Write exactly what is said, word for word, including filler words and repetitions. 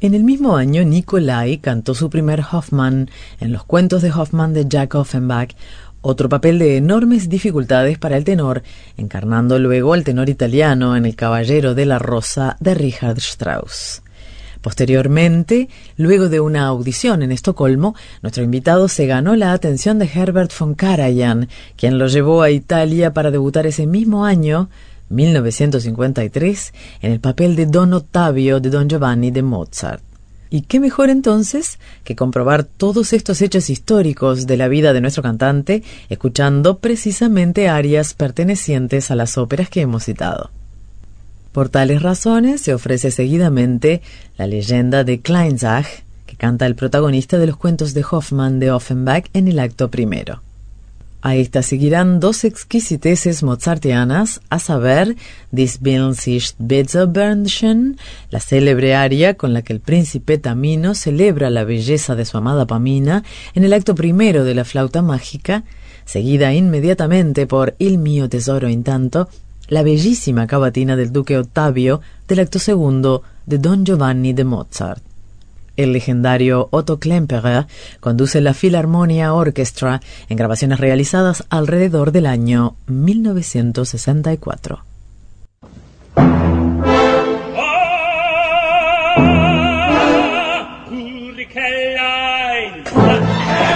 En el mismo año, Nicolai cantó su primer Hoffmann en Los cuentos de Hoffmann de Jack Offenbach, otro papel de enormes dificultades para el tenor, encarnando luego al tenor italiano en El Caballero de la Rosa de Richard Strauss. Posteriormente, luego de una audición en Estocolmo, nuestro invitado se ganó la atención de Herbert von Karajan, quien lo llevó a Italia para debutar ese mismo año, mil novecientos cincuenta y tres, en el papel de Don Ottavio de Don Giovanni de Mozart. ¿Y qué mejor entonces que comprobar todos estos hechos históricos de la vida de nuestro cantante, escuchando precisamente arias pertenecientes a las óperas que hemos citado? Por tales razones se ofrece seguidamente la leyenda de Kleinzach, que canta el protagonista de los cuentos de Hoffmann de Offenbach en el acto primero. A esta seguirán dos exquisiteces mozartianas, a saber, Dies will sich Bezobernchen, la célebre aria con la que el príncipe Tamino celebra la belleza de su amada Pamina en el acto primero de la flauta mágica, seguida inmediatamente por Il mio tesoro intanto, la bellísima cavatina del duque Ottavio del acto segundo de Don Giovanni de Mozart. El legendario Otto Klemperer conduce la Philharmonia Orchestra en grabaciones realizadas alrededor del año mil novecientos sesenta y cuatro.